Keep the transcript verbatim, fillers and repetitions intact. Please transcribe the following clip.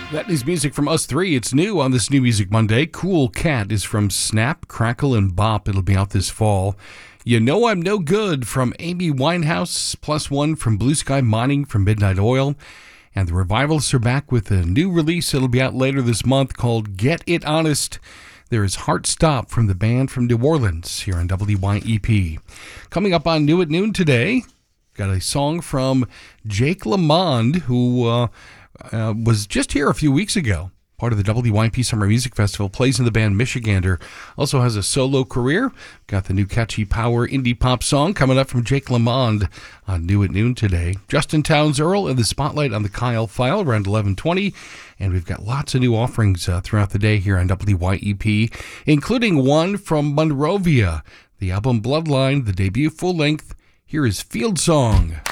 That is music from us three. It's new on this New Music Monday. Cool Cat is from Snap, Crackle, and Bop. It'll be out this fall. You Know I'm No Good from Amy Winehouse, plus one from Blue Sky Mining from Midnight Oil. And the Revivalists are back with a new release. It'll be out later this month called Get It Honest. There is Heart Stop from the band from New Orleans here on W Y E P. Coming up on New at Noon today, got a song from Jake Lamond, who uh, uh, was just here a few weeks ago. Part of the W Y P Summer Music Festival, plays in the band Michigander. Also has a solo career. Got the new catchy power indie pop song coming up from Jake Lamond on New at Noon today. Justin Townes Earl in the spotlight on the Kyle File around eleven twenty. And we've got lots of new offerings uh, throughout the day here on W Y E P, including one from Monrovia. The album Bloodline, the debut full length. Here is Field Song.